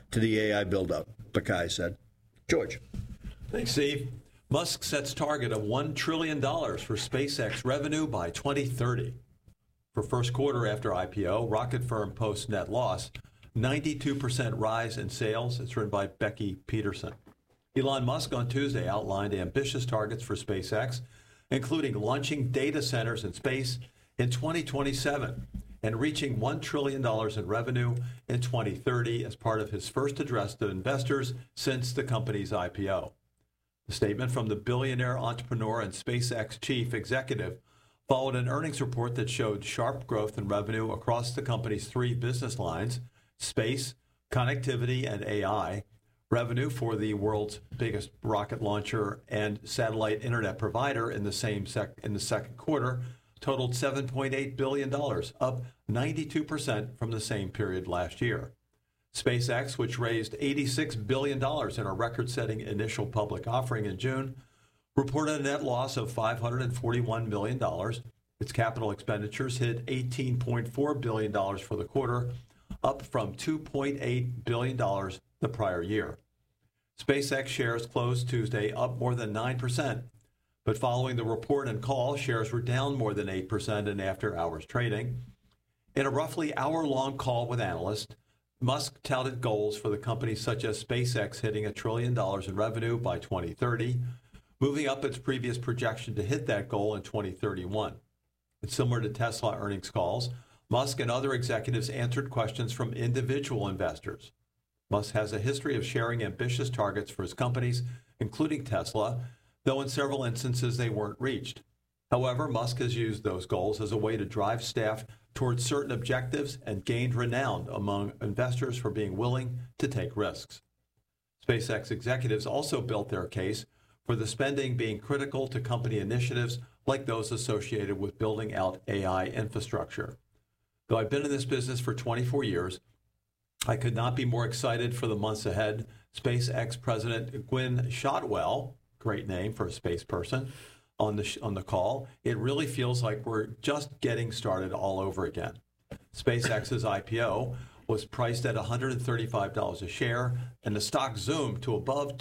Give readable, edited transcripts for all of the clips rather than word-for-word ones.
to the AI build-up, Bakai said. George. Thanks, Steve. Musk sets target of $1 trillion for SpaceX revenue by 2030. For first quarter after IPO, rocket firm posts net loss, 92% rise in sales. It's written by Becky Peterson. Elon Musk on Tuesday outlined ambitious targets for SpaceX, including launching data centers in space in 2027 and reaching $1 trillion in revenue in 2030 as part of his first address to investors since the company's IPO. The statement from the billionaire entrepreneur and SpaceX chief executive followed an earnings report that showed sharp growth in revenue across the company's three business lines: space, connectivity, and AI. Revenue for the world's biggest rocket launcher and satellite internet provider in the second quarter totaled $7.8 billion, up 92% from the same period last year. SpaceX, which raised $86 billion in a record-setting initial public offering in June, reported a net loss of $541 million. Its capital expenditures hit $18.4 billion for the quarter, up from $2.8 billion the prior year. SpaceX shares closed Tuesday up more than 9%, but following the report and call, shares were down more than 8% in after-hours trading. In a roughly hour-long call with analysts, Musk touted goals for the company such as SpaceX hitting $1 trillion in revenue by 2030, moving up its previous projection to hit that goal in 2031. And similar to Tesla earnings calls, Musk and other executives answered questions from individual investors. Musk has a history of sharing ambitious targets for his companies, including Tesla, though in several instances they weren't reached. However, Musk has used those goals as a way to drive staff towards certain objectives and gained renown among investors for being willing to take risks. SpaceX executives also built their case for the spending being critical to company initiatives like those associated with building out AI infrastructure. Though I've been in this business for 24 years, I could not be more excited for the months ahead. SpaceX President Gwynne Shotwell, great name for a space person, on the call. It really feels like we're just getting started all over again. SpaceX's IPO was priced at $135 a share, and the stock zoomed to above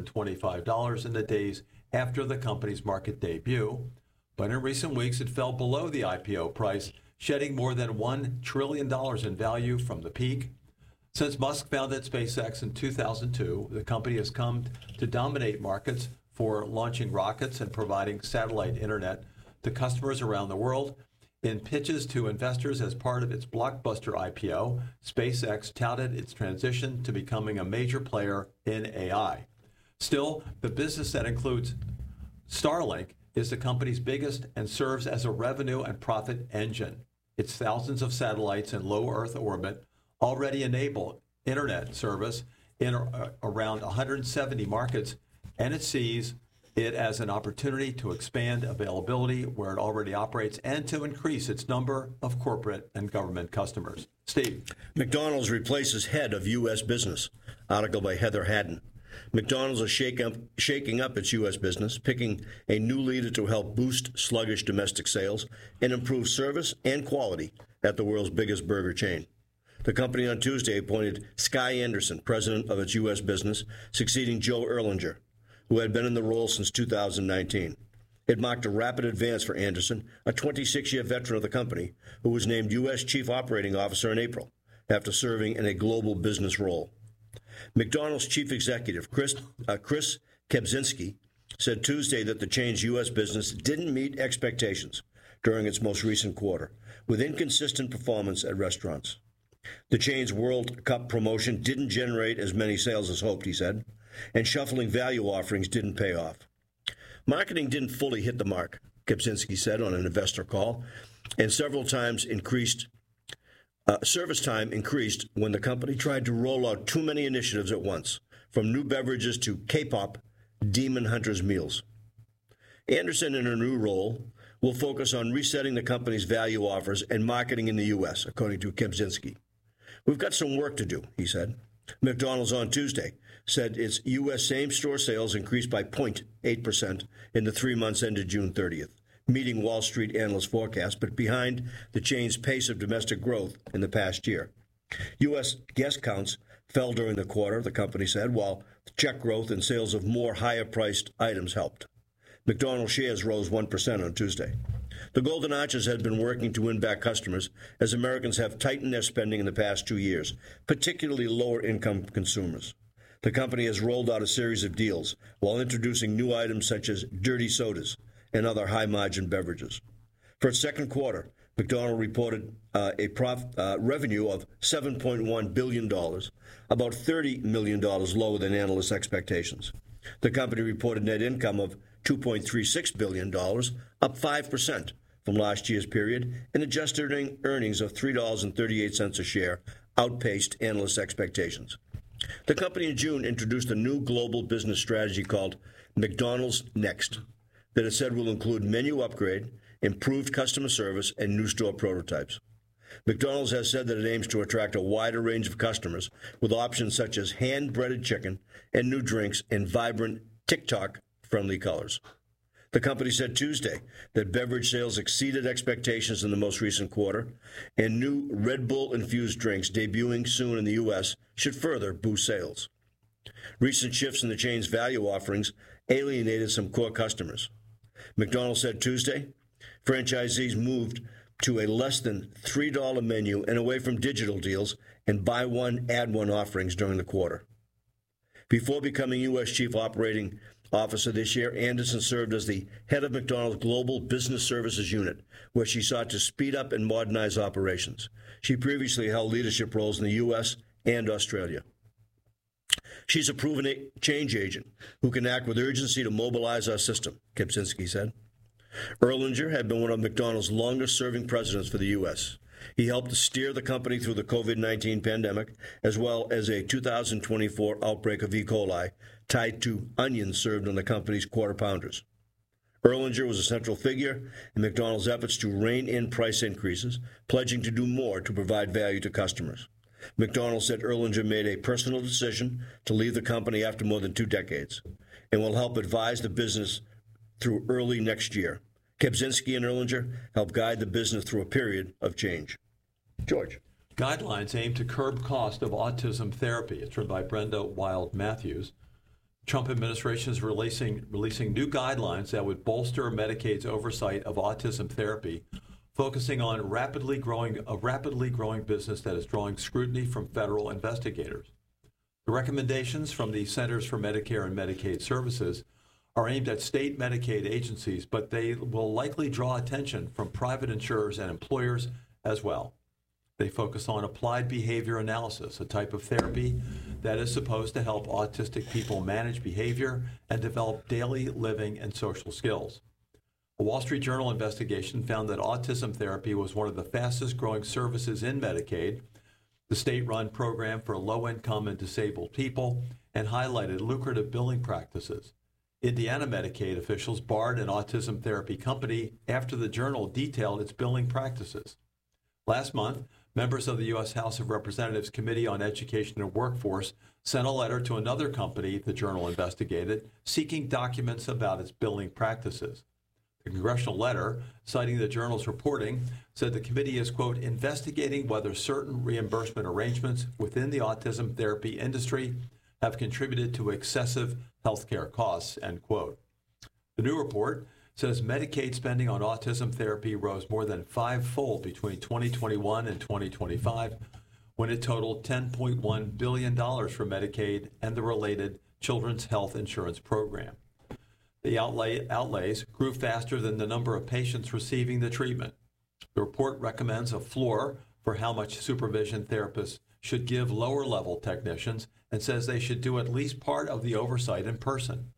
$225 in the days after the company's market debut. But in recent weeks, it fell below the IPO price, shedding more than $1 trillion in value from the peak. Since Musk founded SpaceX in 2002, the company has come to dominate markets for launching rockets and providing satellite internet to customers around the world. In pitches to investors as part of its blockbuster IPO, SpaceX touted its transition to becoming a major player in AI. Still, the business that includes Starlink is the company's biggest and serves as a revenue and profit engine. Its thousands of satellites in low Earth orbit already enable internet service in around 170 markets, and it sees it as an opportunity to expand availability where it already operates and to increase its number of corporate and government customers. Steve. McDonald's replaces head of U.S. business. Article by Heather Haddon. McDonald's is shaking up its U.S. business, picking a new leader to help boost sluggish domestic sales and improve service and quality at the world's biggest burger chain. The company on Tuesday appointed Sky Anderson, president of its U.S. business, succeeding Joe Erlinger, who had been in the role since 2019. It marked a rapid advance for Anderson, a 26-year veteran of the company, who was named U.S. Chief Operating Officer in April after serving in a global business role. McDonald's chief executive, Chris Kempczinski, said Tuesday that the chain's U.S. business didn't meet expectations during its most recent quarter, with inconsistent performance at restaurants. The chain's World Cup promotion didn't generate as many sales as hoped, he said, and shuffling value offerings didn't pay off. Marketing didn't fully hit the mark, Kempczinski said on an investor call, and several times service time increased when the company tried to roll out too many initiatives at once, from new beverages to K-pop Demon Hunters meals. Anderson, in her new role, will focus on resetting the company's value offers and marketing in the U.S., according to Kempczinski. We've got some work to do, he said. McDonald's on Tuesday said its U.S. same-store sales increased by 0.8% in the 3 months ended June 30th, meeting Wall Street analyst forecasts, but behind the chain's pace of domestic growth in the past year. U.S. guest counts fell during the quarter, the company said, while check growth and sales of more higher-priced items helped. McDonald's shares rose 1% on Tuesday. The Golden Arches had been working to win back customers as Americans have tightened their spending in the past 2 years, particularly lower-income consumers. The company has rolled out a series of deals while introducing new items such as dirty sodas and other high-margin beverages. For its second quarter, McDonald's reported revenue of $7.1 billion, about $30 million lower than analysts' expectations. The company reported net income of $2.36 billion, up 5% from last year's period, and adjusted earnings of $3.38 a share outpaced analysts' expectations. The company in June introduced a new global business strategy called McDonald's Next that it said will include menu upgrade, improved customer service, and new store prototypes. McDonald's has said that it aims to attract a wider range of customers with options such as hand-breaded chicken and new drinks in vibrant TikTok-friendly colors. The company said Tuesday that beverage sales exceeded expectations in the most recent quarter, and new Red Bull-infused drinks debuting soon in the U.S. should further boost sales. Recent shifts in the chain's value offerings alienated some core customers. McDonald's said Tuesday franchisees moved to a less than $3 menu and away from digital deals and buy one, add one offerings during the quarter. Before becoming U.S. Chief Operating Officer this year, Anderson served as the head of McDonald's Global Business Services Unit, where she sought to speed up and modernize operations. She previously held leadership roles in the U.S. and Australia. She's a proven change agent who can act with urgency to mobilize our system, Kipczynski said. Erlanger had been one of McDonald's longest-serving presidents for the U.S. He helped steer the company through the COVID-19 pandemic, as well as a 2024 outbreak of E. coli tied to onions served on the company's Quarter Pounders. Erlanger was a central figure in McDonald's efforts to rein in price increases, pledging to do more to provide value to customers. McDonald's said Erlanger made a personal decision to leave the company after more than 2 decades and will help advise the business through early next year. Kipczynski and Erlanger help guide the business through a period of change. George. Guidelines aim to curb cost of autism therapy. It's written by Brenda Wild Matthews. Trump administration is releasing new guidelines that would bolster Medicaid's oversight of autism therapy, focusing on a rapidly growing business that is drawing scrutiny from federal investigators. The recommendations from the Centers for Medicare and Medicaid Services are aimed at state Medicaid agencies, but they will likely draw attention from private insurers and employers as well. They focus on applied behavior analysis, a type of therapy that is supposed to help autistic people manage behavior and develop daily living and social skills. A Wall Street Journal investigation found that autism therapy was one of the fastest growing services in Medicaid, the state-run program for low-income and disabled people, and highlighted lucrative billing practices. Indiana Medicaid officials barred an autism therapy company after the Journal detailed its billing practices. Last month, members of the U.S. House of Representatives Committee on Education and Workforce sent a letter to another company the Journal investigated, seeking documents about its billing practices. The congressional letter, citing the Journal's reporting, said the committee is, quote, investigating whether certain reimbursement arrangements within the autism therapy industry have contributed to excessive healthcare costs, end quote. The new report says Medicaid spending on autism therapy rose more than 5-fold between 2021 and 2025, when it totaled $10.1 billion for Medicaid and the related Children's Health Insurance Program. The outlays grew faster than the number of patients receiving the treatment. The report recommends a floor for how much supervision therapists should give lower-level technicians and says they should do at least part of the oversight in person.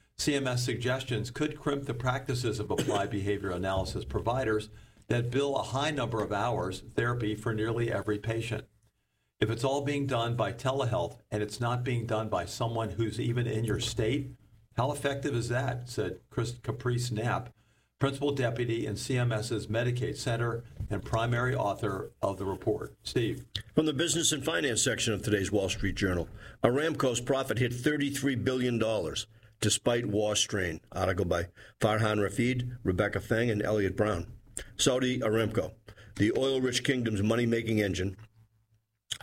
CMS suggestions could crimp the practices of applied behavior analysis providers that bill a high number of hours therapy for nearly every patient. If it's all being done by telehealth and it's not being done by someone who's even in your state, how effective is that, said Caprice Knapp, Principal Deputy in CMS's Medicaid Center and primary author of the report. Steve. From the business and finance section of today's Wall Street Journal, Aramco's profit hit $33 billion despite war strain. Article by Farhan Rafid, Rebecca Feng, and Elliot Brown. Saudi Aramco, the oil-rich kingdom's money-making engine,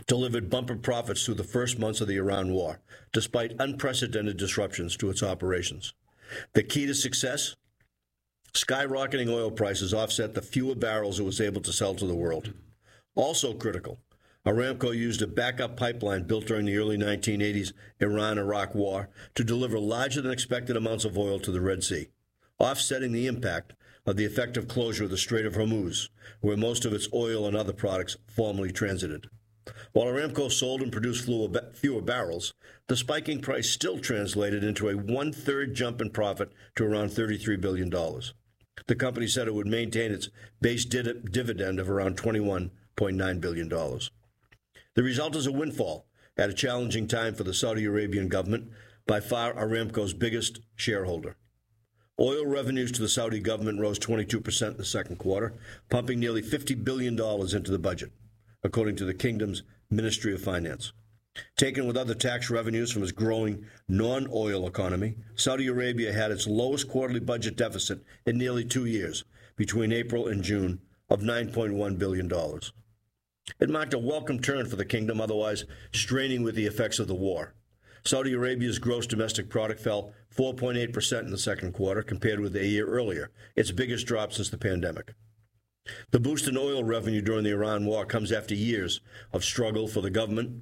delivered bumper profits through the first months of the Iran war, despite unprecedented disruptions to its operations. The key to success? Skyrocketing oil prices offset the fewer barrels it was able to sell to the world. Also critical, Aramco used a backup pipeline built during the early 1980s Iran-Iraq war to deliver larger than expected amounts of oil to the Red Sea, offsetting the impact of the effective closure of the Strait of Hormuz, where most of its oil and other products formerly transited. While Aramco sold and produced fewer barrels, the spiking price still translated into a one-third jump in profit to around $33 billion. The company said it would maintain its base dividend of around $21.9 billion. The result is a windfall at a challenging time for the Saudi Arabian government, by far Aramco's biggest shareholder. Oil revenues to the Saudi government rose 22% in the second quarter, pumping nearly $50 billion into the budget, according to the kingdom's Ministry of Finance. Taken with other tax revenues from its growing non-oil economy, Saudi Arabia had its lowest quarterly budget deficit in nearly 2 years, between April and June, of $9.1 billion. It marked a welcome turn for the kingdom, otherwise straining with the effects of the war. Saudi Arabia's gross domestic product fell 4.8% in the second quarter compared with a year earlier, its biggest drop since the pandemic. The boost in oil revenue during the Iran war comes after years of struggle for the government's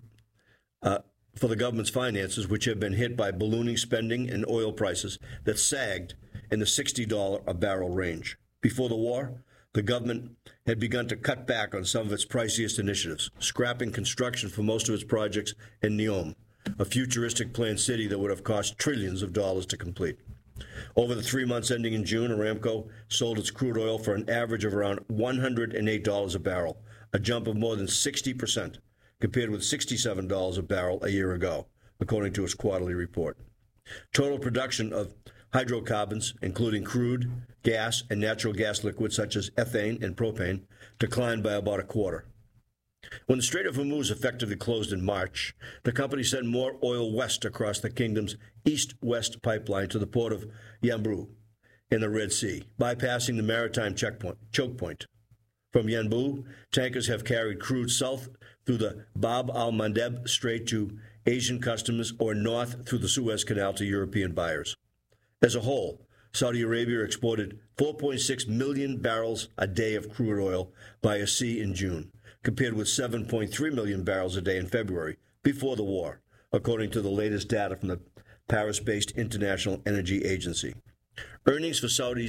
finances, which have been hit by ballooning spending and oil prices that sagged in the $60 a barrel range. Before the war, the government had begun to cut back on some of its priciest initiatives, scrapping construction for most of its projects in Neom, a futuristic planned city that would have cost trillions of dollars to complete. Over the 3 months ending in June, Aramco sold its crude oil for an average of around $108 a barrel, a jump of more than 60%, compared with $67 a barrel a year ago, according to its quarterly report. Total production of hydrocarbons, including crude, gas, and natural gas liquids such as ethane and propane, declined by about a quarter. When the Strait of Hormuz effectively closed in March, the company sent more oil west across the kingdom's east-west pipeline to the port of Yanbu in the Red Sea, bypassing the maritime choke point. From Yanbu, tankers have carried crude south through the Bab al-Mandeb Strait to Asian customers or north through the Suez Canal to European buyers. As a whole, Saudi Arabia exported 4.6 million barrels a day of crude oil via sea in June, compared with 7.3 million barrels a day in February, before the war, according to the latest data from the Paris-based International Energy Agency. Earnings for Saudi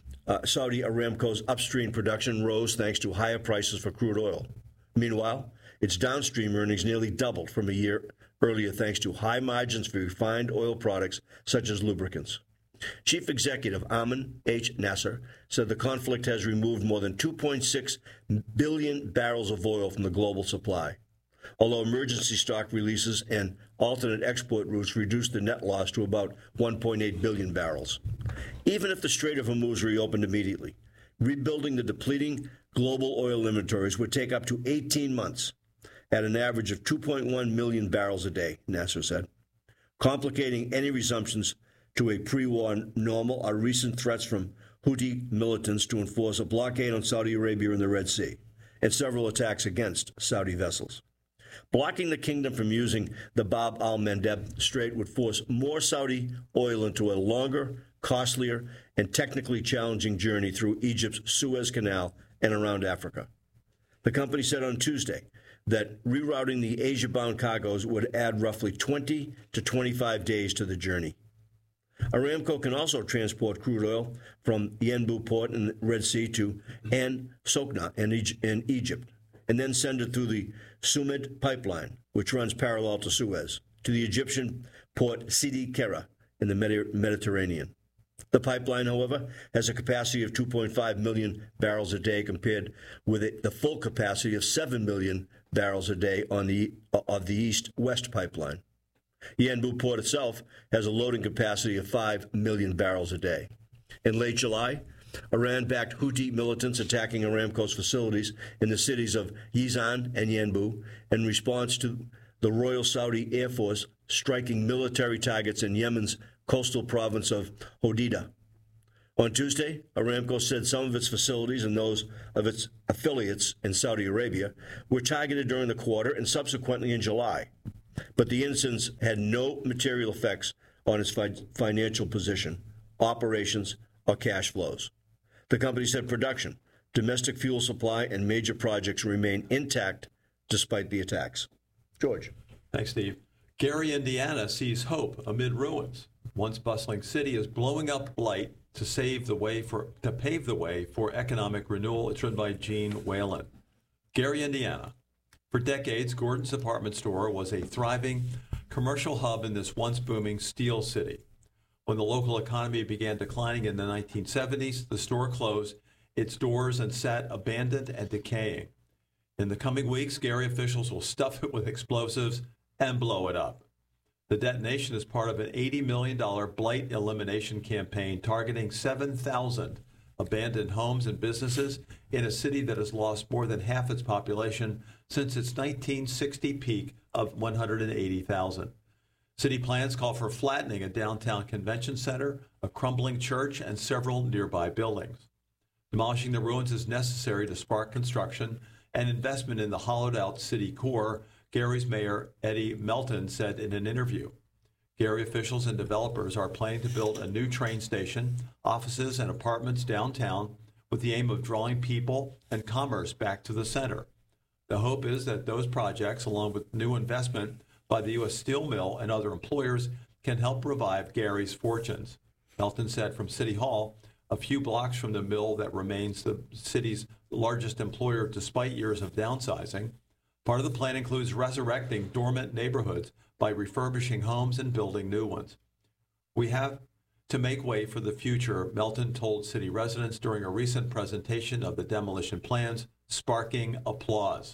Aramco's upstream production rose thanks to higher prices for crude oil. Meanwhile, its downstream earnings nearly doubled from a year earlier thanks to high margins for refined oil products such as lubricants. Chief Executive Ahmed H. Nasser said the conflict has removed more than 2.6 billion barrels of oil from the global supply, although emergency stock releases and alternate export routes reduced the net loss to about 1.8 billion barrels. Even if the Strait of Hormuz reopened immediately, rebuilding the depleting global oil inventories would take up to 18 months at an average of 2.1 million barrels a day, Nasser said. Complicating any resumptions to a pre-war normal are recent threats from Houthi militants to enforce a blockade on Saudi Arabia in the Red Sea and several attacks against Saudi vessels. Blocking the kingdom from using the Bab al-Mandeb Strait would force more Saudi oil into a longer, costlier, and technically challenging journey through Egypt's Suez Canal and around Africa. The company said on Tuesday that rerouting the Asia-bound cargoes would add roughly 20 to 25 days to the journey. Aramco can also transport crude oil from Yanbu port in the Red Sea to Ain Sokhna in Egypt, and then send it through the Sumid pipeline, which runs parallel to Suez, to the Egyptian port Sidi Kera in the Mediterranean. The pipeline, however, has a capacity of 2.5 million barrels a day compared with the full capacity of 7 million barrels a day of the East-West pipeline. Yanbu port itself has a loading capacity of 5 million barrels a day. In late July, Iran-backed Houthi militants attacking Aramco's facilities in the cities of Yizan and Yanbu in response to the Royal Saudi Air Force striking military targets in Yemen's coastal province of Hodeidah. On Tuesday, Aramco said some of its facilities and those of its affiliates in Saudi Arabia were targeted during the quarter and subsequently in July. But the incidents had no material effects on its financial position, operations, or cash flows. The company said production, domestic fuel supply, and major projects remain intact despite the attacks. George. Thanks, Steve. Gary, Indiana sees hope amid ruins. Once bustling city is blowing up blight to pave the way for economic renewal. It's written by Gene Whalen. Gary, Indiana. For decades, Gordon's department store was a thriving commercial hub in this once booming steel city. When the local economy began declining in the 1970s, the store closed its doors and sat abandoned and decaying. In the coming weeks, Gary officials will stuff it with explosives and blow it up. The detonation is part of an $80 million blight elimination campaign targeting 7,000 abandoned homes and businesses in a city that has lost more than half its population since its 1960 peak of 180,000. City plans call for flattening a downtown convention center, a crumbling church, and several nearby buildings. Demolishing the ruins is necessary to spark construction and investment in the hollowed-out city core, Gary's mayor, Eddie Melton, said in an interview. Gary officials and developers are planning to build a new train station, offices, and apartments downtown with the aim of drawing people and commerce back to the center. The hope is that those projects, along with new investment by the U.S. Steel Mill and other employers, can help revive Gary's fortunes. Melton said from City Hall, a few blocks from the mill that remains the city's largest employer despite years of downsizing. Part of the plan includes resurrecting dormant neighborhoods by refurbishing homes and building new ones. We have to make way for the future, Melton told city residents during a recent presentation of the demolition plans, sparking applause.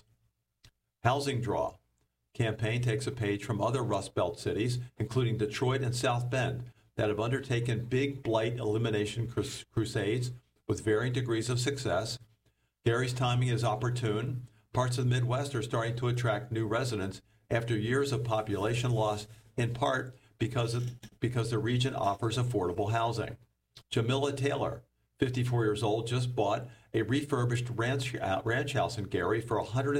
Housing Draw campaign takes a page from other Rust Belt cities, including Detroit and South Bend, that have undertaken big blight elimination crusades with varying degrees of success. Gary's timing is opportune. Parts of the Midwest are starting to attract new residents after years of population loss, in part because the region offers affordable housing. Jamila Taylor, 54 years old, just bought a refurbished ranch house in Gary for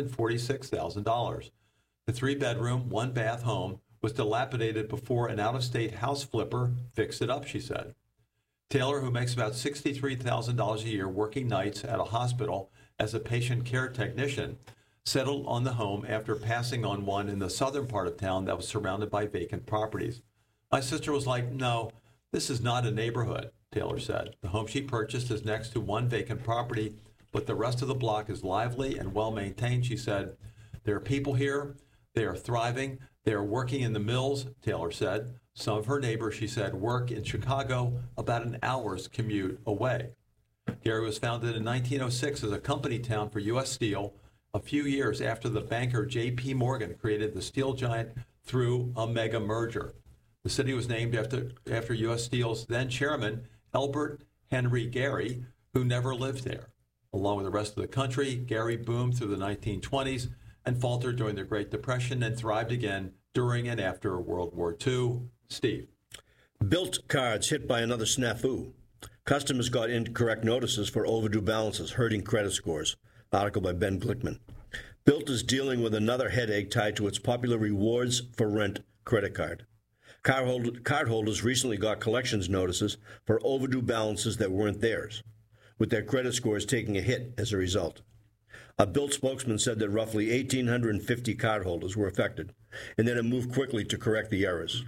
$146,000. The 3-bedroom, 1-bath home was dilapidated before an out-of-state house flipper fixed it up, she said. Taylor, who makes about $63,000 a year working nights at a hospital as a patient care technician, settled on the home after passing on one in the southern part of town that was surrounded by vacant properties. My sister was like, no, this is not a neighborhood, Taylor said. The home she purchased is next to one vacant property, but the rest of the block is lively and well-maintained, she said. There are people here. They are thriving. They are working in the mills, Taylor said. Some of her neighbors, she said, work in Chicago, about an hour's commute away. Gary was founded in 1906 as a company town for U.S. Steel, a few years after the banker J.P. Morgan created the steel giant through a mega merger. The city was named after U.S. Steel's then chairman, Elbert Henry Gary, who never lived there. Along with the rest of the country, Gary boomed through the 1920s and faltered during the Great Depression and thrived again during and after World War II. Steve. Bilt cards hit by another snafu. Customers got incorrect notices for overdue balances, hurting credit scores. Article by Ben Glickman. Bilt is dealing with another headache tied to its popular Rewards for Rent credit card. Cardholders recently got collections notices for overdue balances that weren't theirs, with their credit scores taking a hit as a result. A Bilt spokesman said that roughly 1,850 cardholders were affected, and that it moved quickly to correct the errors.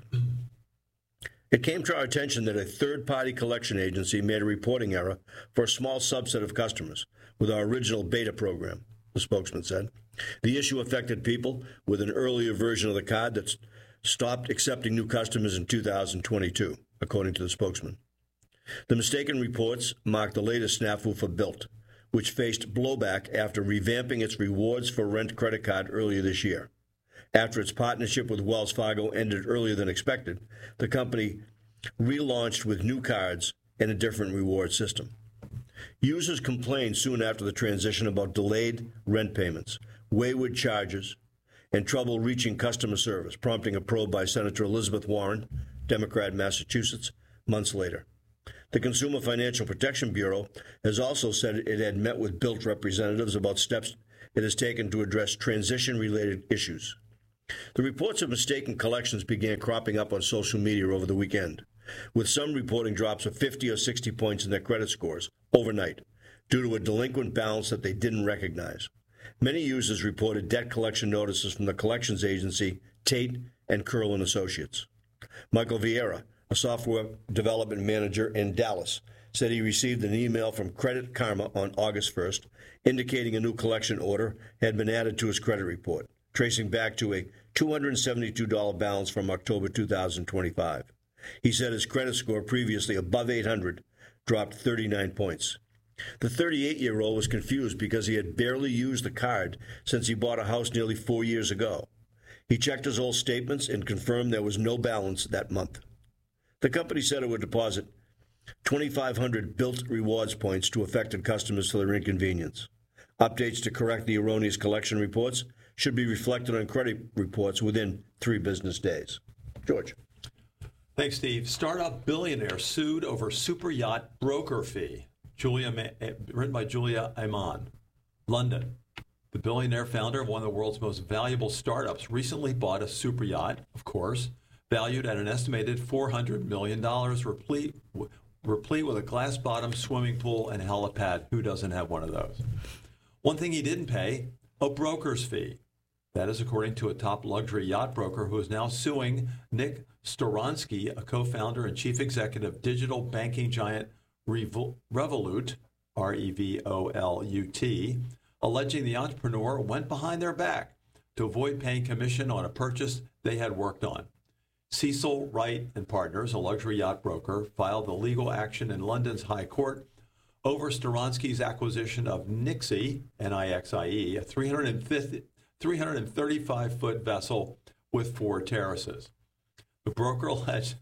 It came to our attention that a third-party collection agency made a reporting error for a small subset of customers with our original beta program, the spokesman said. The issue affected people with an earlier version of the card that stopped accepting new customers in 2022, according to the spokesman. The mistaken reports marked the latest snafu for Bilt, which faced blowback after revamping its Rewards for Rent credit card earlier this year. After its partnership with Wells Fargo ended earlier than expected, the company relaunched with new cards and a different reward system. Users complained soon after the transition about delayed rent payments, wayward charges, and trouble reaching customer service, prompting a probe by Senator Elizabeth Warren, Democrat, Massachusetts, months later. The Consumer Financial Protection Bureau has also said it had met with Bilt representatives about steps it has taken to address transition-related issues. The reports of mistaken collections began cropping up on social media over the weekend, with some reporting drops of 50 or 60 points in their credit scores overnight due to a delinquent balance that they didn't recognize. Many users reported debt collection notices from the collections agency Tate and Curl & Associates. Michael Vieira, a software development manager in Dallas, said he received an email from Credit Karma on August 1st indicating a new collection order had been added to his credit report, tracing back to a $272 balance from October 2025. He said his credit score, previously above 800, dropped 39 points. The 38-year-old was confused because he had barely used the card since he bought a house nearly 4 years ago. He checked his old statements and confirmed there was no balance that month. The company said it would deposit 2,500 Bilt rewards points to affected customers for their inconvenience. Updates to correct the erroneous collection reports should be reflected on credit reports within 3 business days. George. Thanks, Steve. Startup billionaire sued over super yacht broker fee. Written by Julia Iman. London. The billionaire founder of one of the world's most valuable startups recently bought a super yacht, of course, valued at an estimated $400 million, replete with a glass-bottom swimming pool and helipad. Who doesn't have one of those? One thing he didn't pay, a broker's fee. That is according to a top luxury yacht broker who is now suing Nick Storonsky, a co-founder and chief executive of digital banking giant Revolut, R-E-V-O-L-U-T, alleging the entrepreneur went behind their back to avoid paying commission on a purchase they had worked on. Cecil Wright and Partners, a luxury yacht broker, filed a legal action in London's High Court over Storonsky's acquisition of Nixie, N-I-X-I-E, a 335-foot vessel with 4 terraces. The broker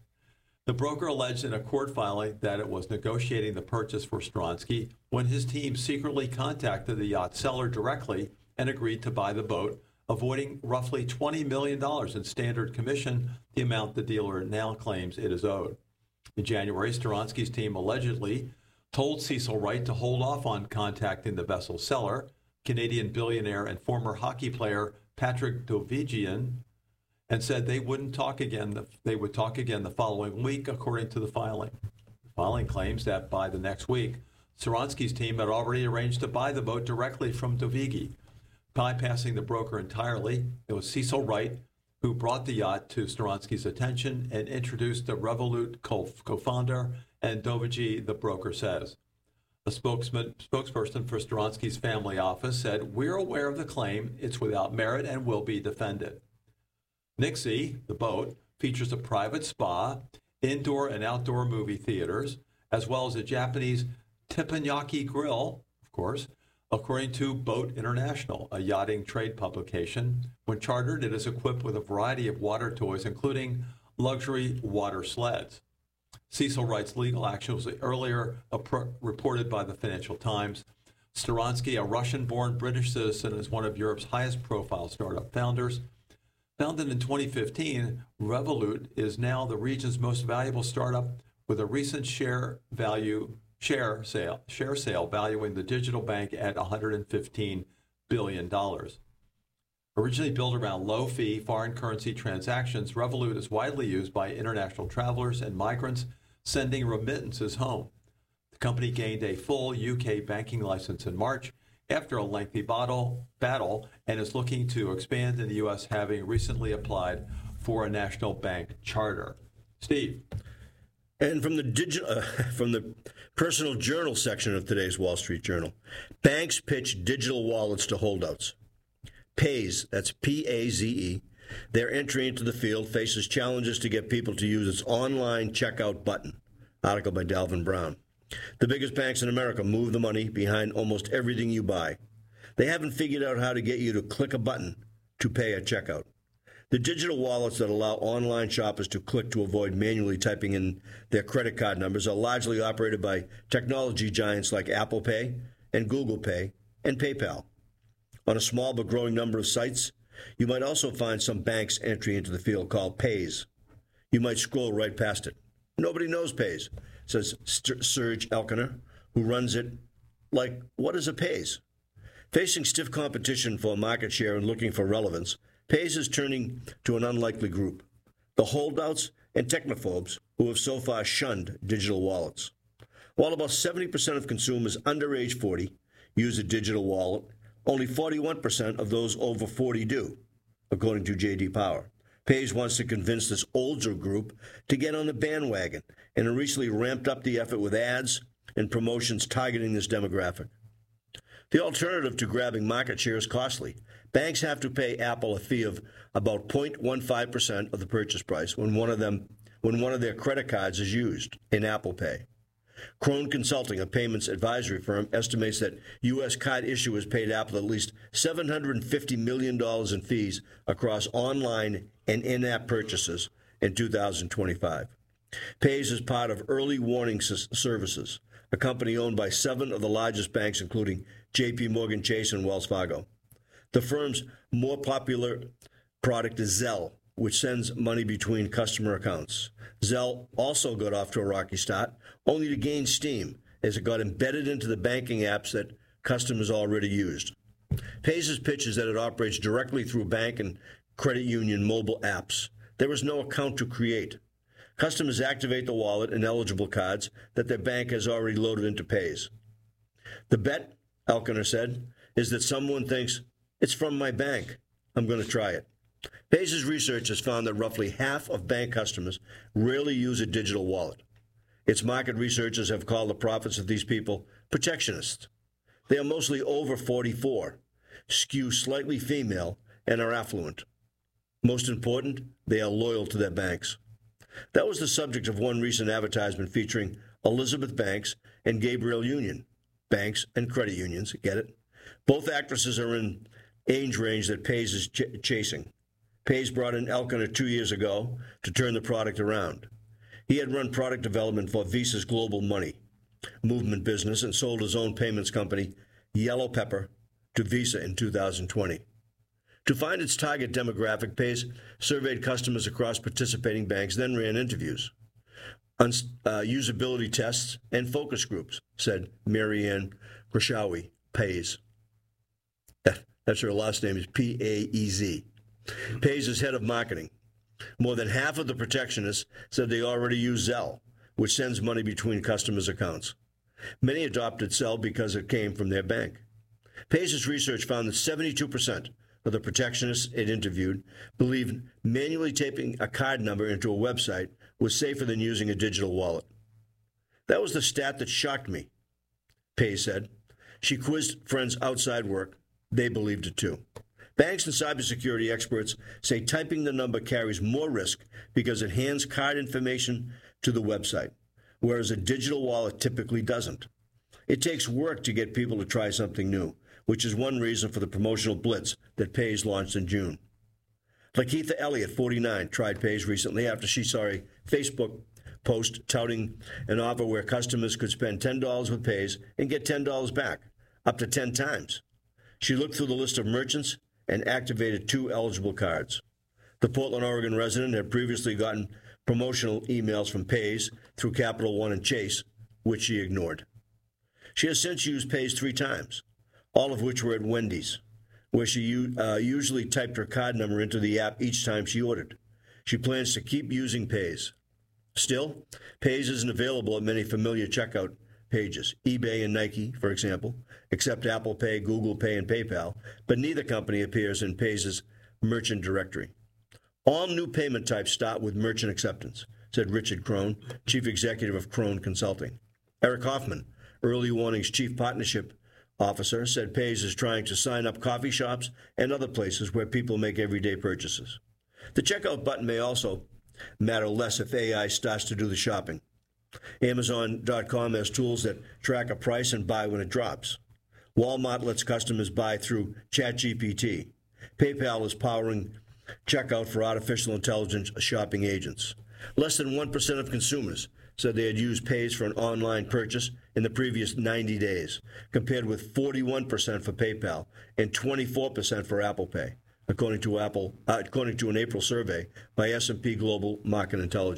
alleged in a court filing that it was negotiating the purchase for Storonsky when his team secretly contacted the yacht seller directly and agreed to buy the boat, avoiding roughly $20 million in standard commission, the amount the dealer now claims it is owed. In January, Storonsky's team allegedly told Cecil Wright to hold off on contacting the vessel seller, Canadian billionaire and former hockey player Patrick Dovighian, and said they wouldn't talk again. They would talk again the following week, according to the filing. The filing claims that by the next week, Storonsky's team had already arranged to buy the boat directly from Dovighi, bypassing the broker entirely. It was Cecil Wright who brought the yacht to Storonsky's attention and introduced the Revolut co-founder, and Dovighi, the broker, says. A spokesperson for Storonsky's family office said, "We're aware of the claim. It's without merit and will be defended." Nixie, the boat, features a private spa, indoor and outdoor movie theaters, as well as a Japanese teppanyaki grill, of course, according to Boat International, a yachting trade publication. When chartered, it is equipped with a variety of water toys, including luxury water sleds. Cecil Wright's legal action was earlier reported by the Financial Times. Storonsky, a Russian-born British citizen, is one of Europe's highest-profile startup founders. Founded in 2015, Revolut is now the region's most valuable startup, with a recent share sale valuing the digital bank at $115 billion. Originally built around low-fee foreign currency transactions, Revolut is widely used by international travelers and migrants sending remittances home. The company gained a full UK banking license in March after a lengthy battle and is looking to expand in the U.S., having recently applied for a national bank charter. Steve. And from the personal journal section of today's Wall Street Journal, banks pitch digital wallets to holdouts. Paze, that's P-A-Z-E, their entry into the field faces challenges to get people to use its online checkout button. Article by Dalvin Brown. The biggest banks in America move the money behind almost everything you buy. They haven't figured out how to get you to click a button to pay at checkout. The digital wallets that allow online shoppers to click to avoid manually typing in their credit card numbers are largely operated by technology giants like Apple Pay and Google Pay and PayPal. On a small but growing number of sites, you might also find some bank's entry into the field called Paze. You might scroll right past it. Nobody knows Paze. says Serge Elkiner, who runs it. Like, what is a Pays? Facing stiff competition for market share and looking for relevance, Pays is turning to an unlikely group, the holdouts and technophobes who have so far shunned digital wallets. While about 70% of consumers under age 40 use a digital wallet, only 41% of those over 40 do, according to J.D. Power. Pays wants to convince this older group to get on the bandwagon and recently ramped up the effort with ads and promotions targeting this demographic. The alternative to grabbing market share is costly. Banks have to pay Apple a fee of about 0.15% of the purchase price when one of their credit cards is used in Apple Pay. Crone Consulting, a payments advisory firm, estimates that U.S. card issuers paid Apple at least $750 million in fees across online and in-app purchases in 2025. Pays is part of Early Warning Services, a company owned by 7 of the largest banks, including J.P. Morgan Chase and Wells Fargo. The firm's more popular product is Zelle, which sends money between customer accounts. Zelle also got off to a rocky start, only to gain steam as it got embedded into the banking apps that customers already used. Pays' pitch is that it operates directly through bank and credit union mobile apps. There is no account to create. Customers activate the wallet and eligible cards that their bank has already loaded into Pays. The bet, Elkiner said, is that someone thinks, it's from my bank, I'm going to try it. Pays' research has found that roughly half of bank customers rarely use a digital wallet. Its market researchers have called the profits of these people protectionists. They are mostly over 44, skew slightly female, and are affluent. Most important, they are loyal to their banks. That was the subject of one recent advertisement featuring Elizabeth Banks and Gabrielle Union. Banks and credit unions, get it? Both actresses are in age range that Pays is chasing. Pays brought in Elkiner 2 years ago to turn the product around. He had run product development for Visa's Global Money movement business and sold his own payments company, Yellow Pepper, to Visa in 2020. To find its target demographic, Pays surveyed customers across participating banks, then ran interviews, usability tests, and focus groups, said Marianne Grashawi, Pays. That's her last name is Paez. Pays is head of marketing. More than half of the protectionists said they already use Zelle, which sends money between customers' accounts. Many adopted Zelle because it came from their bank. Pays' research found that 72% of the protectionists it interviewed believed manually typing a card number into a website was safer than using a digital wallet. That was the stat that shocked me, Pays said. She quizzed friends outside work. They believed it too. Banks and cybersecurity experts say typing the number carries more risk because it hands card information to the website, whereas a digital wallet typically doesn't. It takes work to get people to try something new, which is one reason for the promotional blitz that Pays launched in June. Lakeitha Elliott, 49, tried Pays recently after she saw a Facebook post touting an offer where customers could spend $10 with Pays and get $10 back, up to 10 times. She looked through the list of merchants and activated 2 eligible cards. The Portland, Oregon resident had previously gotten promotional emails from Pays through Capital One and Chase, which she ignored. She has since used Pays 3 times, all of which were at Wendy's, where she usually typed her card number into the app each time she ordered. She plans to keep using Pays. Still, Pays isn't available at many familiar checkout pages, eBay and Nike, for example, except Apple Pay, Google Pay, and PayPal, but neither company appears in Pays' merchant directory. All new payment types start with merchant acceptance, said Richard Crone, chief executive of Crone Consulting. Eric Hoffman, Early Warning's chief partnership officer, said Pays is trying to sign up coffee shops and other places where people make everyday purchases. The checkout button may also matter less if AI starts to do the shopping. Amazon.com has tools that track a price and buy when it drops. Walmart lets customers buy through ChatGPT. PayPal is powering checkout for artificial intelligence shopping agents. Less than 1% of consumers said they had used Pays for an online purchase in the previous 90 days, compared with 41% for PayPal and 24% for Apple Pay, according to an April survey by S&P Global Market Intelligence.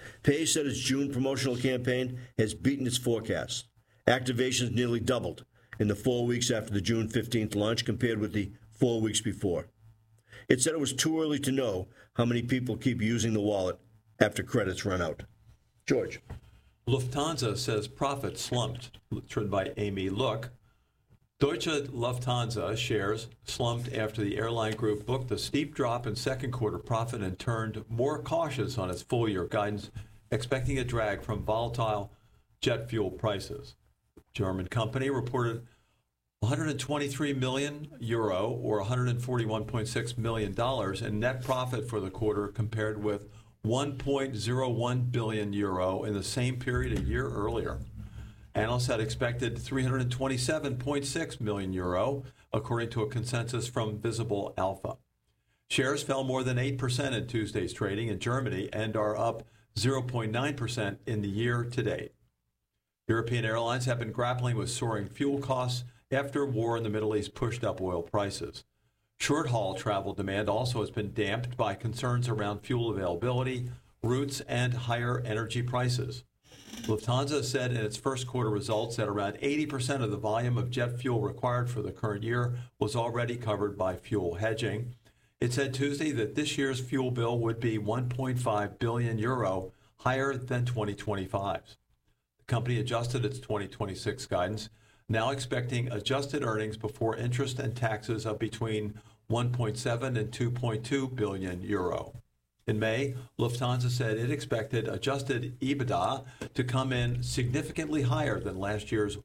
Page said its June promotional campaign has beaten its forecasts. Activations nearly doubled in the 4 weeks after the June 15th launch compared with the 4 weeks before. It said it was too early to know how many people keep using the wallet after credits run out. George. Lufthansa says profits slumped, written by Amy Look. Deutsche Lufthansa shares slumped after the airline group booked a steep drop in second quarter profit and turned more cautious on its full year guidance, expecting a drag from volatile jet fuel prices. German company reported 123 million euro or $141.6 million in net profit for the quarter compared with 1.01 billion euro in the same period a year earlier. Analysts had expected 327.6 million euro, according to a consensus from Visible Alpha. Shares fell more than 8% in Tuesday's trading in Germany and are up 0.9% in the year to date. European airlines have been grappling with soaring fuel costs after war in the Middle East pushed up oil prices. Short-haul travel demand also has been damped by concerns around fuel availability, routes, and higher energy prices. Lufthansa said in its first quarter results that around 80% of the volume of jet fuel required for the current year was already covered by fuel hedging. It said Tuesday that this year's fuel bill would be 1.5 billion euro, higher than 2025's. The company adjusted its 2026 guidance, now expecting adjusted earnings before interest and taxes of between 1.7 and 2.2 billion euro. In May, Lufthansa said it expected adjusted EBITDA to come in significantly higher than last year's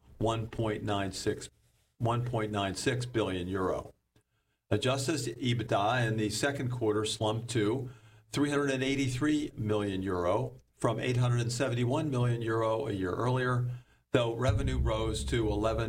1.96 billion euro. Adjusted EBITDA in the second quarter slumped to 383 million euro from 871 million euro a year earlier, though revenue rose to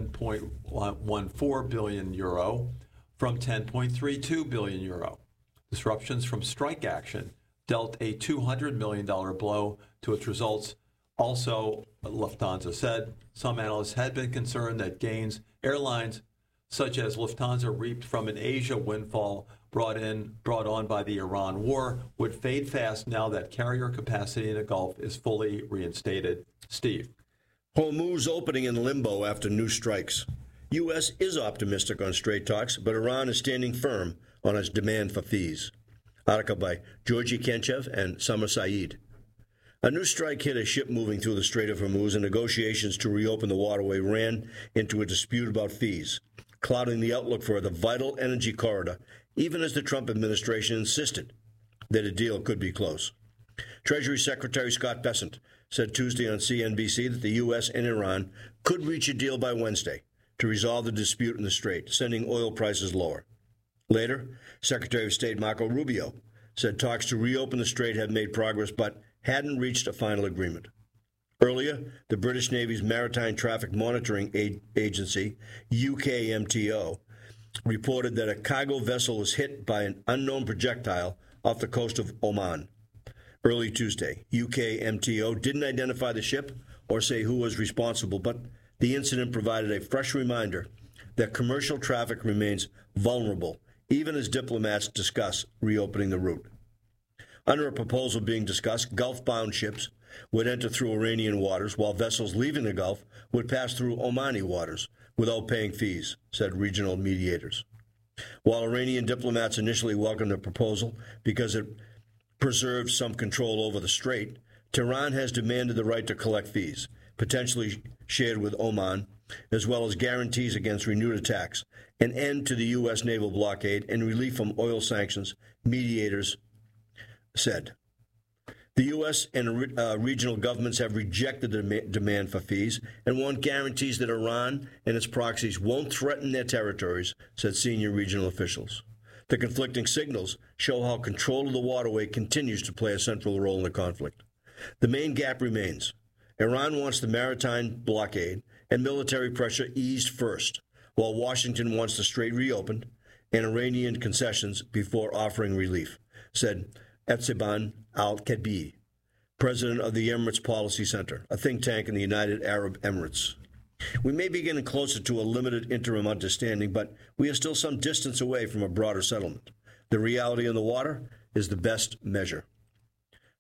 11.14 billion euro from 10.32 billion euro. Disruptions from strike action dealt a $200 million blow to its results. Also, Lufthansa said some analysts had been concerned that gains airlines such as Lufthansa reaped from an Asia windfall brought on by the Iran war would fade fast now that carrier capacity in the Gulf is fully reinstated. Steve. Hormuz opening in limbo after new strikes. U.S. is optimistic on straight talks, but Iran is standing firm on its demand for fees. Article by Georgi Kenchev and Summer Saeed. A new strike hit a ship moving through the Strait of Hormuz, and negotiations to reopen the waterway ran into a dispute about fees, clouding the outlook for the vital energy corridor, even as the Trump administration insisted that a deal could be close. Treasury Secretary Scott Bessent said Tuesday on CNBC that the U.S. and Iran could reach a deal by Wednesday to resolve the dispute in the Strait, sending oil prices lower. Later, Secretary of State Marco Rubio said talks to reopen the Strait had made progress but hadn't reached a final agreement. Earlier, the British Navy's Maritime Traffic Monitoring Agency, UKMTO, reported that a cargo vessel was hit by an unknown projectile off the coast of Oman. Early Tuesday, UKMTO didn't identify the ship or say who was responsible, but the incident provided a fresh reminder that commercial traffic remains vulnerable, even as diplomats discuss reopening the route. Under a proposal being discussed, Gulf-bound ships would enter through Iranian waters, while vessels leaving the Gulf would pass through Omani waters without paying fees, said regional mediators. While Iranian diplomats initially welcomed the proposal because it preserved some control over the strait, Tehran has demanded the right to collect fees, potentially shared with Oman, as well as guarantees against renewed attacks, an end to the U.S. naval blockade, and relief from oil sanctions, mediators said. The U.S. and regional governments have rejected the demand for fees and want guarantees that Iran and its proxies won't threaten their territories, said senior regional officials. The conflicting signals show how control of the waterway continues to play a central role in the conflict. The main gap remains. Iran wants the maritime blockade and military pressure eased first, while Washington wants the strait reopened and Iranian concessions before offering relief, said Etzeban al-Kadbi, president of the Emirates Policy Center, a think tank in the United Arab Emirates. We may be getting closer to a limited interim understanding, but we are still some distance away from a broader settlement. The reality in the water is the best measure.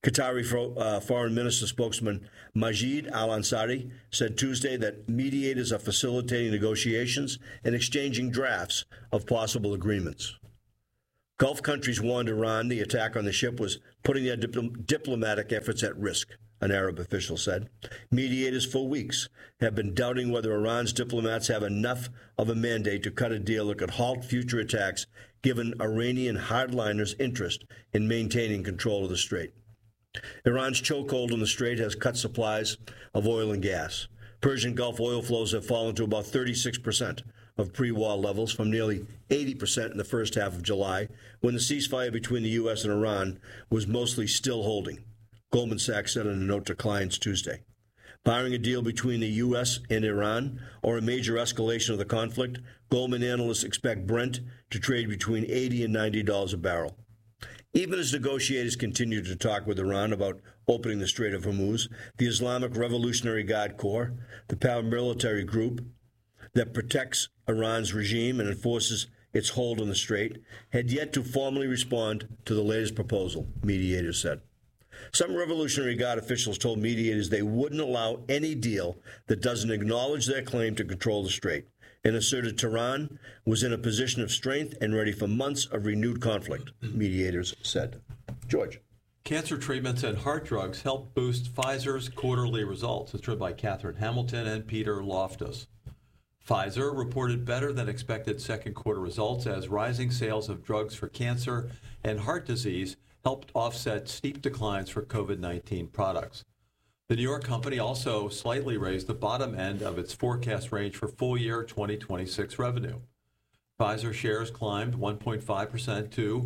Qatari Foreign Minister spokesman Majid al-Ansari said Tuesday that mediators are facilitating negotiations and exchanging drafts of possible agreements. Gulf countries warned Iran the attack on the ship was putting their diplomatic efforts at risk, an Arab official said. Mediators for weeks have been doubting whether Iran's diplomats have enough of a mandate to cut a deal that could halt future attacks, given Iranian hardliners' interest in maintaining control of the strait. Iran's chokehold on the strait has cut supplies of oil and gas. Persian Gulf oil flows have fallen to about 36% of pre-war levels from nearly 80% in the first half of July, when the ceasefire between the U.S. and Iran was mostly still holding, Goldman Sachs said in a note to clients Tuesday. Barring a deal between the U.S. and Iran or a major escalation of the conflict, Goldman analysts expect Brent to trade between $80 and $90 a barrel. Even as negotiators continue to talk with Iran about opening the Strait of Hormuz, the Islamic Revolutionary Guard Corps, the paramilitary group that protects Iran's regime and enforces its hold on the strait, had yet to formally respond to the latest proposal, mediators said. Some Revolutionary Guard officials told mediators they wouldn't allow any deal that doesn't acknowledge their claim to control the strait, and asserted Tehran was in a position of strength and ready for months of renewed conflict, mediators said. George. Cancer treatments and heart drugs helped boost Pfizer's quarterly results. It's written by Catherine Hamilton and Peter Loftus. Pfizer reported better than expected second quarter results as rising sales of drugs for cancer and heart disease helped offset steep declines for COVID-19 products. The New York company also slightly raised the bottom end of its forecast range for full year 2026 revenue. Pfizer shares climbed 1.5% to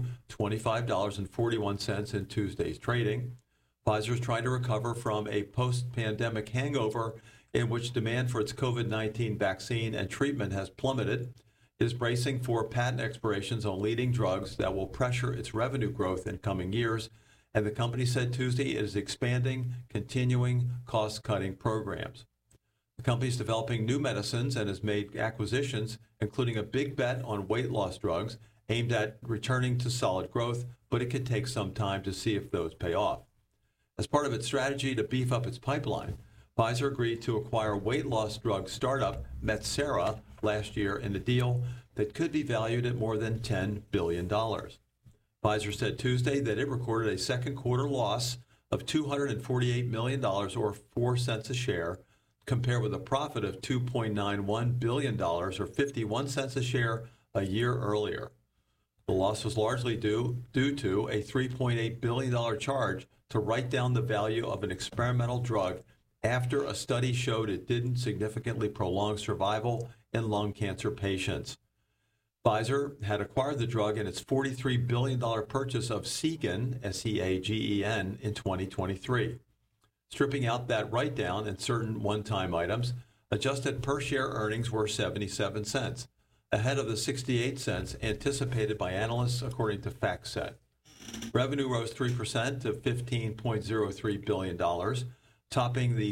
$25.41 in Tuesday's trading. Pfizer is trying to recover from a post-pandemic hangover in which demand for its COVID-19 vaccine and treatment has plummeted. It is bracing for patent expirations on leading drugs that will pressure its revenue growth in coming years, and the company said Tuesday it is expanding continuing cost-cutting programs. The company is developing new medicines and has made acquisitions, including a big bet on weight loss drugs aimed at returning to solid growth, but it could take some time to see if those pay off. As part of its strategy to beef up its pipeline, Pfizer agreed to acquire weight loss drug startup Metsera last year in a deal that could be valued at more than $10 billion. Pfizer said Tuesday that it recorded a second quarter loss of $248 million, or 4 cents a share, compared with a profit of $2.91 billion, or 51 cents a share, a year earlier. The loss was largely due to a $3.8 billion charge to write down the value of an experimental drug after a study showed it didn't significantly prolong survival in lung cancer patients. Pfizer had acquired the drug in its $43 billion purchase of Seagen, S-E-A-G-E-N, in 2023. Stripping out that write-down and certain one-time items, adjusted per-share earnings were 77 cents, ahead of the 68 cents anticipated by analysts, according to FactSet. Revenue rose 3% to $15.03 billion, topping the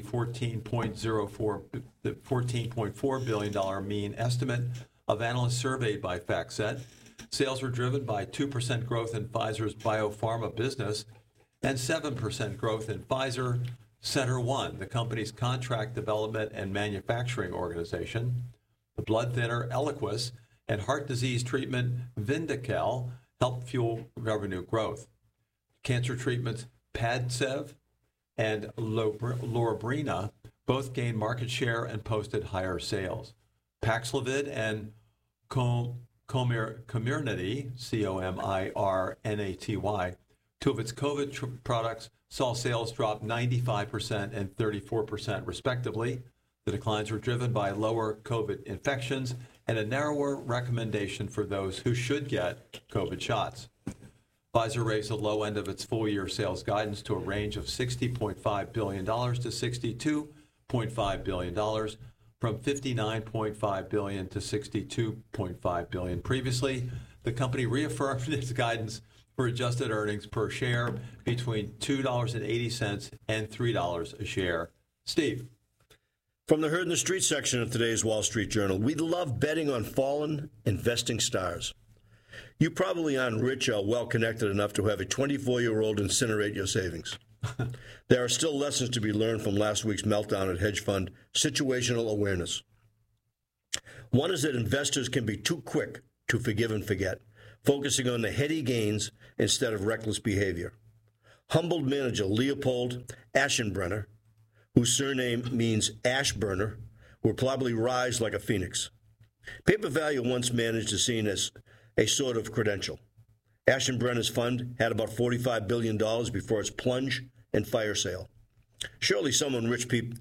$14.4 billion mean estimate of analysts surveyed by FactSet. Sales were driven by 2% growth in Pfizer's biopharma business and 7% growth in Pfizer CenterOne, the company's contract development and manufacturing organization. The blood thinner Eliquis and heart disease treatment Vyndaqel helped fuel revenue growth. Cancer treatments Padcev and Lorbrena both gained market share and posted higher sales. Paxlovid and Comirnaty, C-O-M-I-R-N-A-T-Y, two of its COVID products, saw sales drop 95% and 34% respectively. The declines were driven by lower COVID infections and a narrower recommendation for those who should get COVID shots. Pfizer raised the low end of its full-year sales guidance to a range of $60.5 billion to $62.5 billion, from $59.5 billion to $62.5 billion previously. The company reaffirmed its guidance for adjusted earnings per share between $2.80 and $3 a share. Steve. From the Heard in the Street section of today's Wall Street Journal, we love betting on fallen investing stars. You probably aren't rich or well-connected enough to have a 24-year-old incinerate your savings. There are still lessons to be learned from last week's meltdown at hedge fund situational awareness. One is that investors can be too quick to forgive and forget, focusing on the heady gains instead of reckless behavior. Humbled manager Leopold Aschenbrenner, whose surname means ash burner, will probably rise like a phoenix. Paper Value once managed is seen as a sort of credential. Aschenbrenner's fund had about $45 billion before its plunge and fire sale. Surely someone rich people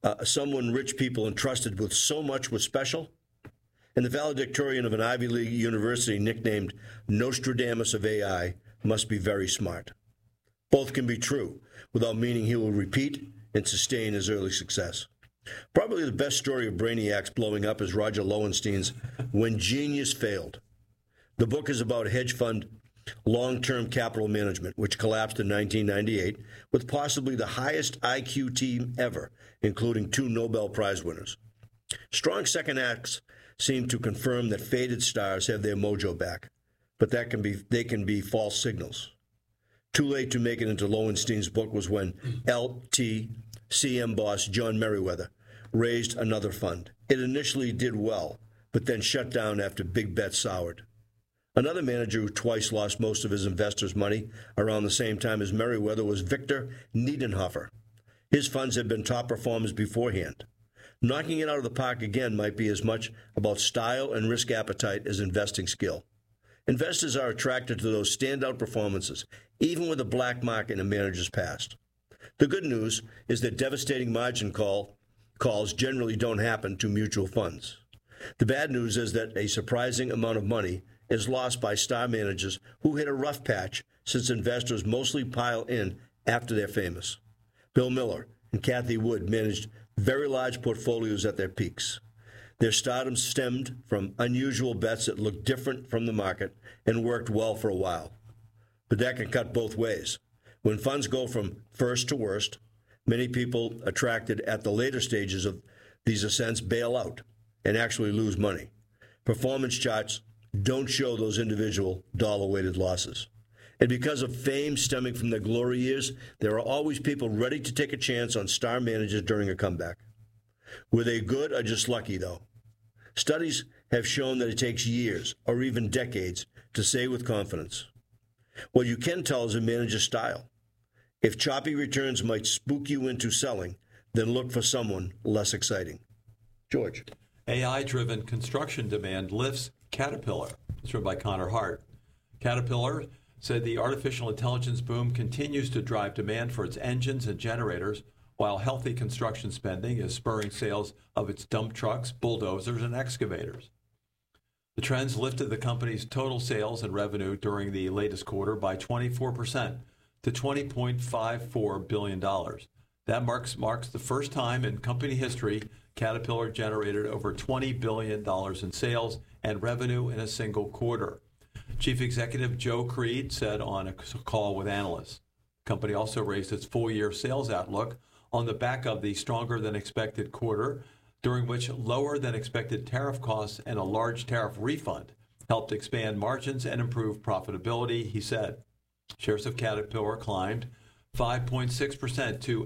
entrusted with so much was special? And the valedictorian of an Ivy League university nicknamed Nostradamus of AI must be very smart. Both can be true, without meaning he will repeat and sustain his early success. Probably the best story of brainiacs blowing up is Roger Lowenstein's When Genius Failed. The book is about hedge fund long-term capital management, which collapsed in 1998 with possibly the highest IQ team ever, including 2 Nobel Prize winners. Strong second acts seem to confirm that faded stars have their mojo back, but they can be false signals. Too late to make it into Lowenstein's book was when LTCM boss John Merriweather raised another fund. It initially did well, but then shut down after big bets soured. Another manager who twice lost most of his investors' money around the same time as Merriweather was Victor Niedenhofer. His funds had been top performers beforehand. Knocking it out of the park again might be as much about style and risk appetite as investing skill. Investors are attracted to those standout performances, even with a black mark in a manager's past. The good news is that devastating margin calls generally don't happen to mutual funds. The bad news is that a surprising amount of money is lost by star managers who hit a rough patch since investors mostly pile in after they're famous. Bill Miller and Cathie Wood managed very large portfolios at their peaks. Their stardom stemmed from unusual bets that looked different from the market and worked well for a while. But that can cut both ways. When funds go from first to worst, many people attracted at the later stages of these ascents bail out and actually lose money. Performance charts don't show those individual dollar-weighted losses. And because of fame stemming from their glory years, there are always people ready to take a chance on star managers during a comeback. Were they good or just lucky, though? Studies have shown that it takes years or even decades to say with confidence. What you can tell is a manager's style. If choppy returns might spook you into selling, then look for someone less exciting. George. AI-driven construction demand lifts Caterpillar. It's written by Connor Hart. Caterpillar said the artificial intelligence boom continues to drive demand for its engines and generators, while healthy construction spending is spurring sales of its dump trucks, bulldozers, and excavators. The trends lifted the company's total sales and revenue during the latest quarter by 24% to $20.54 billion. That marks the first time in company history Caterpillar generated over $20 billion in sales and revenue in a single quarter. Chief Executive Joe Creed said on a call with analysts. The company also raised its full-year sales outlook on the back of the stronger-than-expected quarter, during which lower-than-expected tariff costs and a large tariff refund helped expand margins and improve profitability, he said. Shares of Caterpillar climbed 5.6% to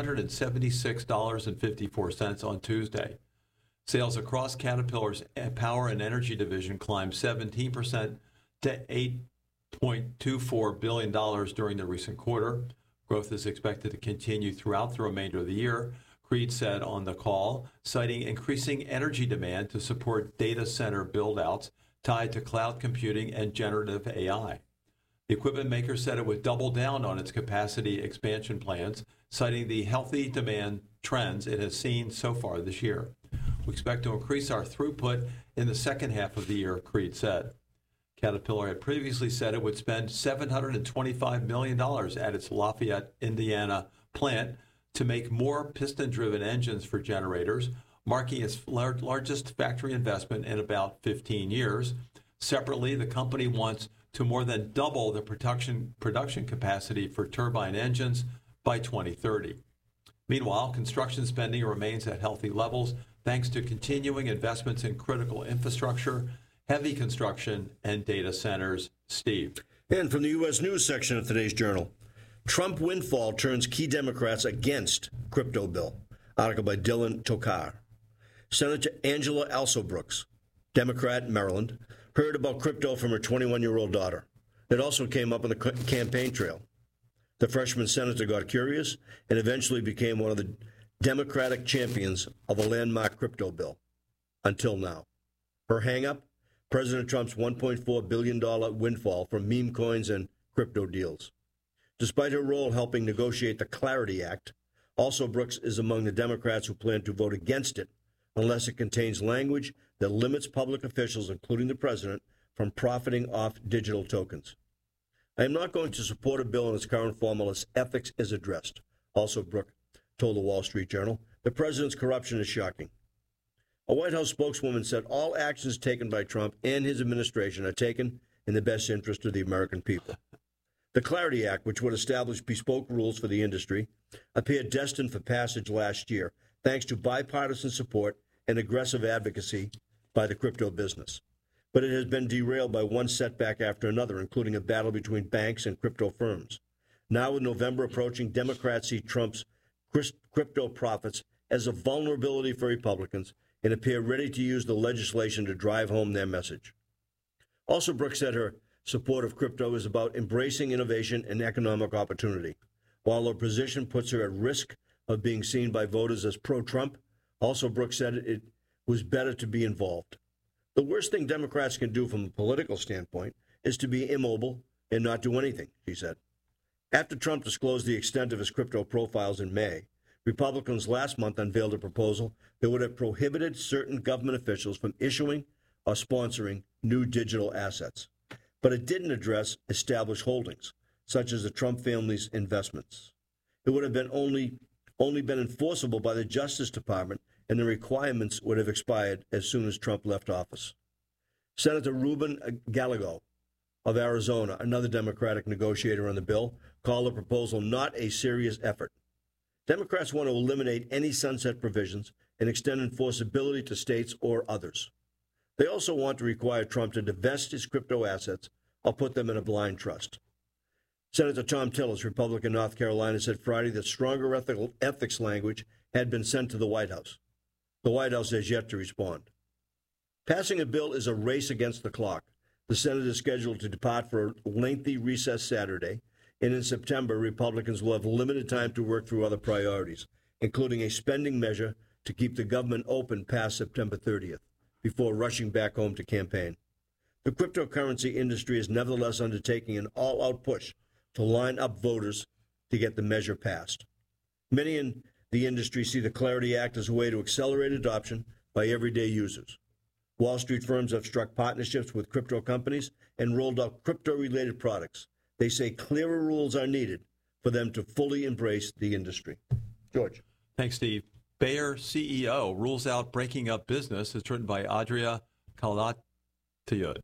$876.54 on Tuesday. Sales across Caterpillar's power and energy division climbed 17% to $8.24 billion during the recent quarter. Growth is expected to continue throughout the remainder of the year, Creed said on the call, citing increasing energy demand to support data center build-outs tied to cloud computing and generative AI. The equipment maker said it would double down on its capacity expansion plans, citing the healthy demand trends it has seen so far this year. We expect to increase our throughput in the second half of the year, Creed said. Caterpillar had previously said it would spend $725 million at its Lafayette, Indiana plant to make more piston-driven engines for generators, marking its largest factory investment in about 15 years. Separately, the company wants to more than double the production capacity for turbine engines by 2030. Meanwhile, construction spending remains at healthy levels thanks to continuing investments in critical infrastructure, heavy construction, and data centers. Steve. And from the U.S. News section of today's Journal, Trump windfall turns key Democrats against crypto bill. Article by Dylan Tokar. Senator Angela Alsobrooks, Democrat, Maryland, heard about crypto from her 21-year-old daughter. It also came up on the campaign trail. The freshman senator got curious and eventually became one of the Democratic champions of a landmark crypto bill. Until now. Her hang-up? President Trump's $1.4 billion windfall from meme coins and crypto deals. Despite her role helping negotiate the Clarity Act, Alsobrooks is among the Democrats who plan to vote against it unless it contains language that limits public officials, including the president, from profiting off digital tokens. I am not going to support a bill in its current form unless ethics is addressed, Alsobrooks told the Wall Street Journal. The president's corruption is shocking. A White House spokeswoman said all actions taken by Trump and his administration are taken in the best interest of the American people. The Clarity Act, which would establish bespoke rules for the industry, appeared destined for passage last year, thanks to bipartisan support and aggressive advocacy by the crypto business. But it has been derailed by one setback after another, including a battle between banks and crypto firms. Now, with November approaching, Democrats see Trump's crypto profits as a vulnerability for Republicans and appear ready to use the legislation to drive home their message. Alsobrooks said her support of crypto is about embracing innovation and economic opportunity. While her position puts her at risk of being seen by voters as pro-Trump, Alsobrooks said it was better to be involved. The worst thing Democrats can do from a political standpoint is to be immobile and not do anything, she said. After Trump disclosed the extent of his crypto profiles in May, Republicans last month unveiled a proposal that would have prohibited certain government officials from issuing or sponsoring new digital assets. But it didn't address established holdings, such as the Trump family's investments. It would have been only been enforceable by the Justice Department, and the requirements would have expired as soon as Trump left office. Senator Ruben Gallego of Arizona, another Democratic negotiator on the bill, called the proposal not a serious effort. Democrats want to eliminate any sunset provisions and extend enforceability to states or others. They also want to require Trump to divest his crypto assets or put them in a blind trust. Senator Tom Tillis, Republican, North Carolina, said Friday that stronger ethics language had been sent to the White House. The White House has yet to respond. Passing a bill is a race against the clock. The Senate is scheduled to depart for a lengthy recess Saturday, and in September, Republicans will have limited time to work through other priorities, including a spending measure to keep the government open past September 30th, before rushing back home to campaign. The cryptocurrency industry is nevertheless undertaking an all-out push to line up voters to get the measure passed. Many in the industry see the Clarity Act as a way to accelerate adoption by everyday users. Wall Street firms have struck partnerships with crypto companies and rolled out crypto-related products. They say clearer rules are needed for them to fully embrace the industry. George. Thanks, Steve. Bayer CEO rules out breaking up business. It's written by Adria Calatayud.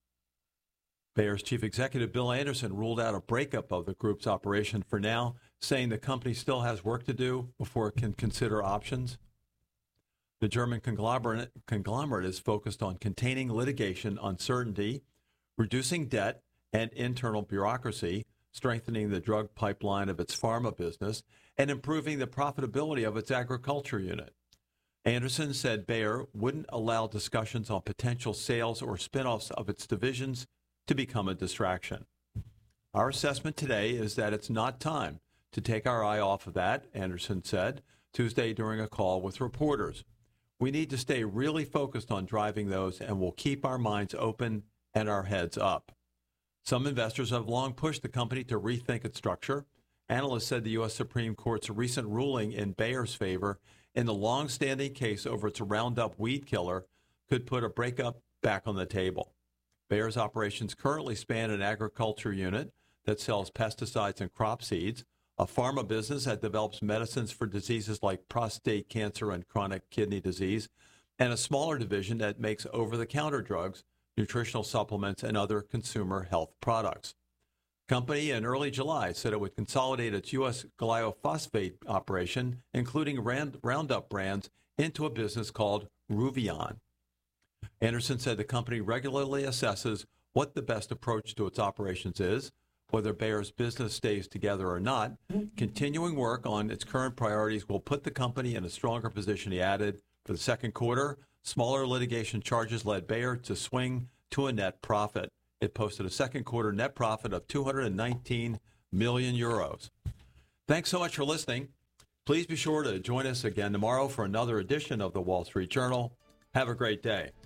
Bayer's chief executive, Bill Anderson, ruled out a breakup of the group's operation for now, saying the company still has work to do before it can consider options. The German conglomerate is focused on containing litigation uncertainty, reducing debt and internal bureaucracy, strengthening the drug pipeline of its pharma business, and improving the profitability of its agriculture unit. Anderson said Bayer wouldn't allow discussions on potential sales or spinoffs of its divisions to become a distraction. Our assessment today is that it's not time to take our eye off of that, Anderson said Tuesday during a call with reporters. We need to stay really focused on driving those, and we'll keep our minds open and our heads up. Some investors have long pushed the company to rethink its structure. Analysts said the U.S. Supreme Court's recent ruling in Bayer's favor in the long-standing case over its Roundup weed killer could put a breakup back on the table. Bayer's operations currently span an agriculture unit that sells pesticides and crop seeds, a pharma business that develops medicines for diseases like prostate cancer and chronic kidney disease, and a smaller division that makes over-the-counter drugs, nutritional supplements, and other consumer health products. The company in early July said it would consolidate its U.S. glyphosate operation, including Roundup brands, into a business called Ruveon. Anderson said the company regularly assesses what the best approach to its operations is, whether Bayer's business stays together or not. Continuing work on its current priorities will put the company in a stronger position, he added. For the second quarter, smaller litigation charges led Bayer to swing to a net profit. It posted a second quarter net profit of 219 million euros. Thanks so much for listening. Please be sure to join us again tomorrow for another edition of the Wall Street Journal. Have a great day.